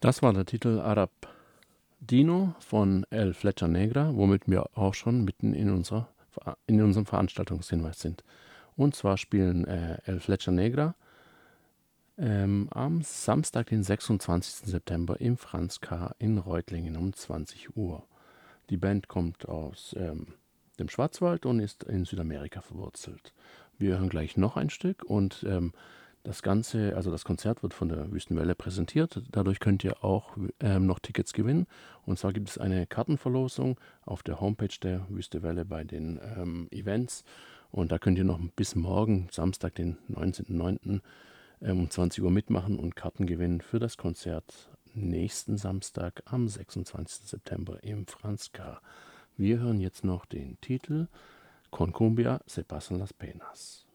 Das war der Titel Arab Dino von El Flecha Negra, womit wir auch schon mitten in unserem Veranstaltungshinweis sind. Und zwar spielen El Flecha Negra am Samstag, den 26. September im Franz K. in Reutlingen um 20 Uhr. Die Band kommt aus dem Schwarzwald und ist in Südamerika verwurzelt. Wir hören gleich noch ein Stück und das Ganze, also das Konzert wird von der Wüstenwelle präsentiert. Dadurch könnt ihr auch noch Tickets gewinnen. Und zwar gibt es eine Kartenverlosung auf der Homepage der Wüstewelle bei den Events. Und da könnt ihr noch bis morgen, Samstag, den 19.09. Um 20 Uhr mitmachen und Karten gewinnen für das Konzert nächsten Samstag am 26. September im Franz K. Wir hören jetzt noch den Titel Con cumbia se pasan las penas.